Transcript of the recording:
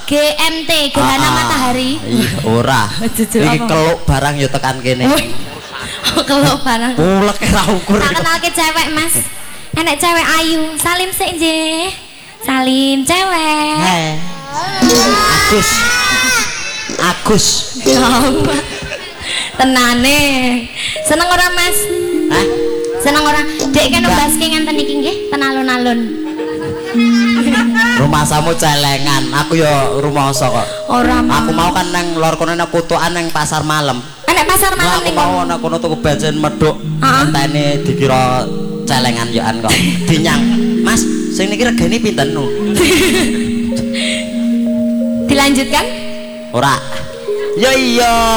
GMT gerhana matahari. Ora. Iki keluk barang yo tekan kene. Keluk barang. Ulek ra ukur. Tak kenalke cewek, Mas. Enek cewek ayu. Salim sik nggih. Salim cewek. Agus. Ya Allah. Tenane. Seneng ora, Mas? Hah? Seneng ora? Dek kene baske ngenten iki nggih, ten alun-alun. Rumah samu celengan, aku yo rumasa kok. Ora. Aku mau kan nang lor kono nang kutukan nang pasar malam. Enek pasar malam ning kono. Aku mau nang kono tuku bensin medhuk. Entene dikira celengan yoan kok. Dinyang. Mas, sing niki regane pinten no? Dilanjutkan? Ora. Ya iya.